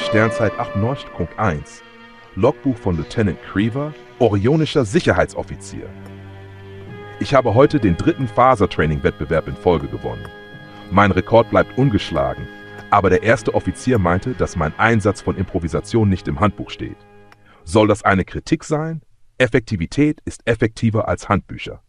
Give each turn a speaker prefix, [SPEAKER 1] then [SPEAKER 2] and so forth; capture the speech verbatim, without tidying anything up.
[SPEAKER 1] Sternzeit achtundneunzig Punkt eins. Logbuch von Lieutenant Creever, orionischer Sicherheitsoffizier. Ich habe heute den dritten Faser-Training-Wettbewerb in Folge gewonnen. Mein Rekord bleibt ungeschlagen, aber der erste Offizier meinte, dass mein Einsatz von Improvisation nicht im Handbuch steht. Soll das eine Kritik sein? Effektivität ist effektiver als Handbücher.